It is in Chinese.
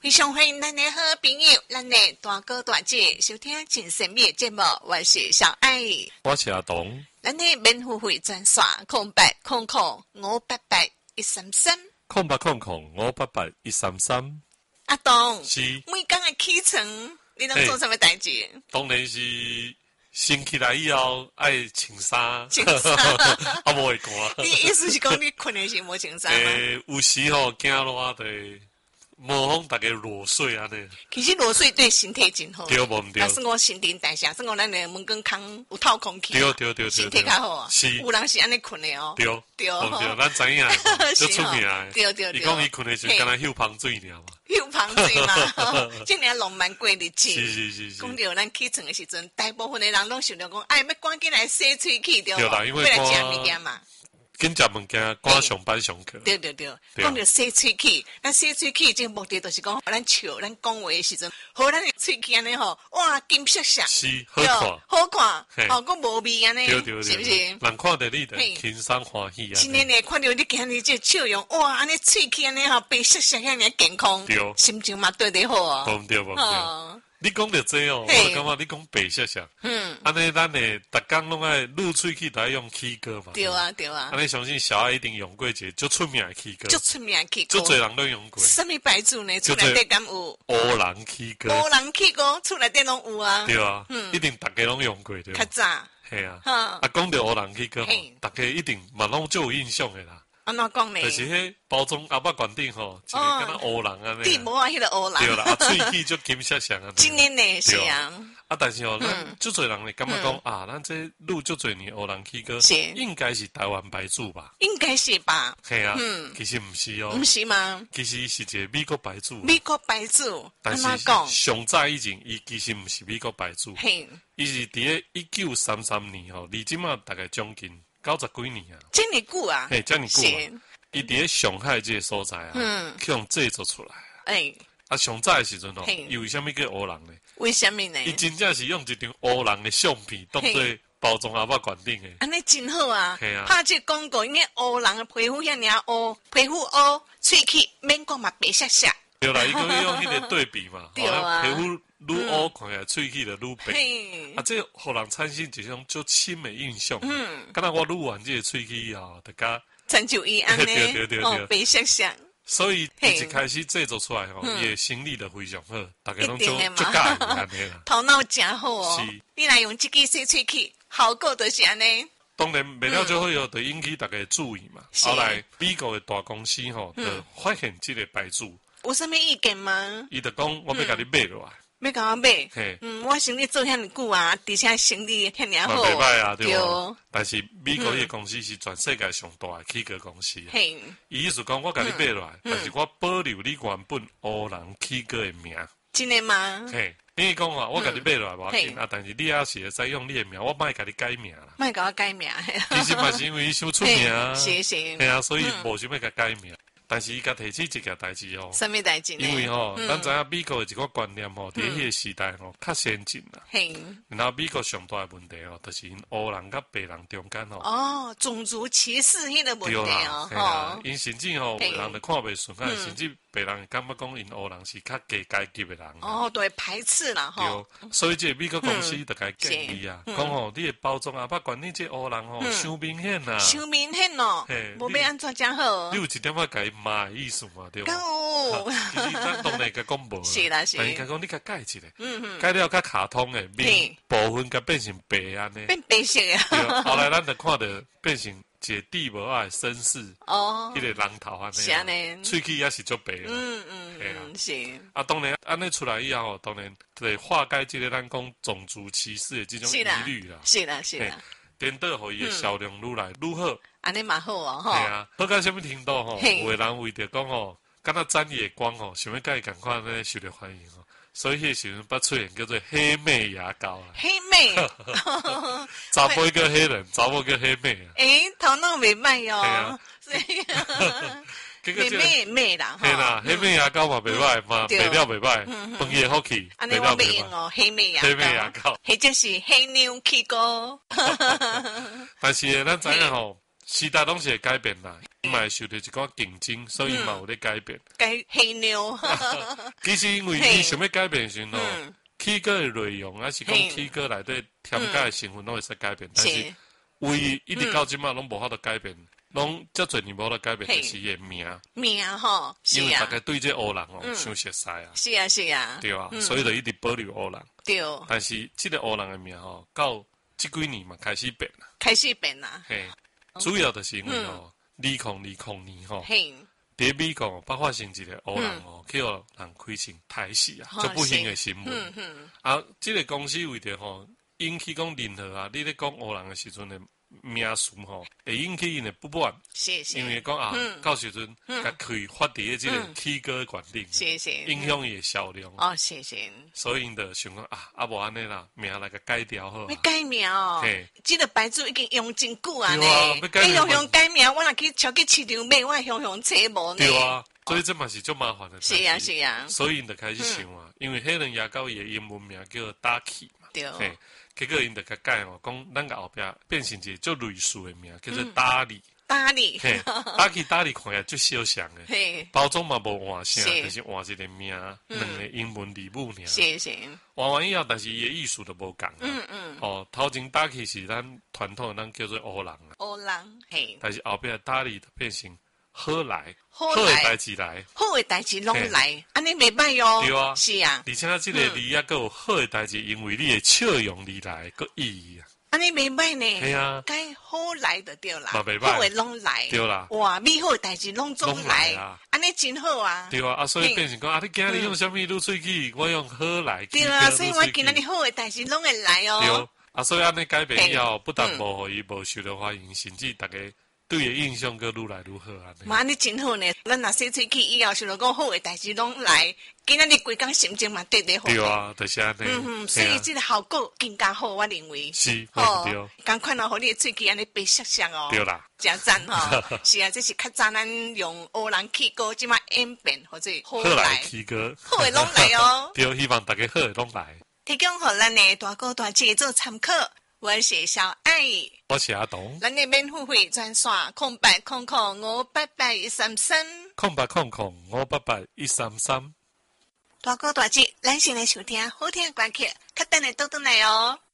非常欢迎咱的好朋友，咱的大哥大姐收听真神秘的节目，我是小爱， 我是阿东。 咱的免付费专线0800588133， 0800588133。 阿东， 是每天的起床，你拢做什么代志？ 当然是醒起来以后爱穿衫， 穿衫， 啊无会寒。 你意思是讲你困的时无穿衫吗？ 有时吼惊热的。无风大家裸睡安尼， 其实裸睡对身体真好， 对无毋对？ 但是我新陈代谢，算我咱的门根空有透空气， 对， 身体较好啊。 是， 有人是安尼困的哦。 对，咱知影，就出名的。 对。 伊讲伊困的时，敢若休芳水尔嘛。 休芳水嘛，今年浪漫过日子。 是。 讲到咱起床的时阵，大部分的人拢想着讲，哎，要赶紧来洗喙齿，对啦，因为来食物件嘛。 紧食物件，赶上班上课。 对，讲到洗喙齿，咱洗喙齿这个目的就是讲，咱笑，咱讲话的时阵，好咱的喙齿安尼吼，哇，金色色， 是好看， 哦，佫无味安尼， 对， 是不是？ 人看到你的轻松欢喜啊！ 今年呢，看到你今日这笑容，哇，安尼喙齿安尼吼，白色色，遐尔健康， 对， 心情嘛对得好啊。 对。你讲到这哦，我就感觉你讲白色色，安尼咱的逐工拢爱露喙齿，都爱用起膏嘛。 对啊。 安尼相信小爱一定用过一个足出名的起膏， 足出名的起膏， 足侪人都用过。 什么牌子呢？厝内底敢有？ 乌人起膏， 乌人起膏，厝内底拢有啊。 对啊，一定大家拢用过对。 较早， 系啊。啊，讲到乌人起膏，大家一定嘛拢足有印象的啦。 安怎讲呢？ 就是迄包装阿爸馆顶吼，一个敢若乌人安尼。 对，无啊，迄个乌人。 对啦，啊，喙齿足金色色安尼。 真的呢，是啊。 啊，但是吼，咱足侪人咧感觉讲啊，咱这录足侪年乌人起膏，应该是台湾牌子吧？ 应该是吧？ 系啊，其实毋是哦。 毋是吗？ 其实是一个美国牌子。 美国牌子， 但是上早以前，伊其实毋是美国牌子。 嘿， 伊是伫1933年吼，离即马大概将近90几年啊。 这么久啊？ 嘿，这么久啊！伊伫上海这个所在啊，去用制作出来啊。啊，上早的时阵哦，伊为虾米叫乌人呢？ 为虾米呢？ 伊真正是用一张乌人的相片当做包装阿爸馆顶的。 安尼真好啊！ 系啊， 拍这广告，因为乌人的皮肤遐尔乌，皮肤乌，喙齿免讲嘛白色色。 对啦，伊可以用迄个对比嘛， 对啊， 皮肤愈乌，看起来喙齿就愈白。啊，这互人产生一种足深的印象。敢若我愈玩这个喙齿啊，大家成就伊安尼， 对， 白色色。 所以一开始制作出来吼，伊的生意就非常好，大家拢足介意安尼啦。 头脑真好哦！ 是， 你来用这个洗喙齿，效果就是安尼。 当然，卖了最好以后，就引起大家注意嘛。后来美国的大公司吼，就发现这个牌子。 有什么意见吗？ 伊就讲，我要甲你买落来。 要甲我买？我生意做遐尼久啊，而且生意遐尼好。 袂歹啊，对无？但是美国迄个公司是全世界上大的起膏公司。伊意思讲，我甲你买落来，但是我保留你原本乌人起膏的名。 真的吗？ 因为讲啊，我甲你买落来无要紧啊，但是你也是会使用你的名，我莫甲你改名啦。 莫甲我改名。 其实嘛是因为伊伤出名啊， 是。 系啊，所以无想要甲改名。但是伊甲提起一件代志哦， 什么代志呢？ 因为吼，咱知影美国的一个观念吼，伫迄个时代吼较先进啦。然后美国上大的问题哦，就是因乌人甲白人中间吼。 哦，种族歧视迄个问题哦。 对啦，因甚至吼，白人就看袂顺眼，甚至白人感觉讲因乌人是较低阶级的人。 哦，对，排斥啦吼。 对，所以这美国公司就该建议啊，讲吼，你的包装啊，把管你这乌人吼，伤明显啦。 伤明显哦，无要安怎讲好？ 你有一点仔改骂的意思嘛，对吧？ 有。 其实咱当然甲讲无。 是啦。 但伊甲讲你甲改一下，改了较卡通的面部分，甲变成白安尼。 变白色啊。 后来咱就看到变成一个地无爱绅士，迄个人头安尼。 是安尼。 喙齿也是足白。 是。 啊，当然安尼出来以后，当然对化解这个咱讲种族歧视的这种疑虑啦。 是啦。 颠倒互伊的销量愈来愈好。 安尼嘛好哦，吼。 系啊，好到什么程度吼？有的人为着讲吼，敢若沾夜光吼，想要甲伊共款呢受到欢迎吼，所以迄时阵捌出现叫做黑妹牙膏啊。 黑妹。 查甫叫黑人，查某叫黑妹啊。 头脑袂歹哦。 系啊。 妹啦， 嘿啦，黑妹牙膏嘛袂歹嘛，卖了袂歹，饭也好去， 安尼我袂用哦，黑妹牙膏，迄就是黑妞起膏。 但是咱知影吼， 时代拢是会改变啦，伊嘛会受到一寡竞争，所以嘛有咧改变。 改黑妞。 其实因为伊想要改变的时候，起歌的内容还是讲起歌内底添加的成分拢会使改变，但是唯一一直到即马拢无法度改变，拢遮侪年无法度改变，就是伊的名。 名吼， 因为大家对这乌人哦，伤熟悉啊。 是啊是啊。 对啊，所以就一直保留乌人。 对。 但是这个乌人的名吼，到这几年嘛开始变啦。 开始变啦。 嘿，主要就是因为哦，2020年吼。 嘿。 伫美国爆发生一个乌人哦，去互人开成歹死啊，足不幸的新闻。啊，这个公司为着吼引起讲任何啊，你咧讲乌人的时阵的名词吼，会引起因的不满。因为讲啊，到时阵甲开发伫的这个起歌决定，影响伊的销量。 哦，是。 所以因就想讲啊，无安尼啦，名来甲改掉好。 要改名哦，这个牌子已经用真久啊呢。用改名，我若去超去市场买，我用找无呢。 对啊，所以这嘛是足麻烦的。 是啊。 所以因就开始想啊，因为迄人牙膏伊的英文名叫 Ducky 嘛。 对。 结果因就甲改哦，讲咱个后壁变成一个足类似的名，叫做达利。 达利。 达利看起来足小像的，包装嘛无换啥，就是换一个名，两个英文字母尔。换完以后，但是伊的意思都无共。哦，头前达利是咱传统咱叫做乌人啊。 乌人，嘿。 但是后壁达利就变成好来，好的代志来， 好的代志拢来，安尼袂歹哦。 对啊， 是啊。 而且这个字也佫有好的代志，因为你的笑容而来，佫意义啊。 安尼袂歹呢。 系啊。 该好来就对啦。 嘛袂歹。 好的拢来。 对啦。 哇，美好的代志拢总来，安尼真好啊。 对啊，所以变成讲你今日用什么卤喙齿，我用好来。 对啊，所以我今日好的代志拢会来哦。 对，所以安尼改变以后，不但无互伊无受到欢迎，甚至大家对伊印象佫愈来愈好啊！ 嘛，安尼真好呢。咱若洗喙齿以后，想着讲好诶代志拢来，今仔日规工心情嘛得得好。 对啊，就是安尼。 所以这个效果更加好，我认为。 是，对。 赶快互你诶喙齿安尼白闪闪哦。 对啦。 真赞吼！是啊，这是较早咱用乌人起歌，即马演变或者好来起歌， 好诶拢来哦。 对，希望大家好诶拢来。 提供互咱诶大哥大姐做参考。我是小爱， 我是阿东。 咱的免付费专线0800588133，0800588133。大哥大姐，咱先来收听好听的歌曲，较等下倒来哦。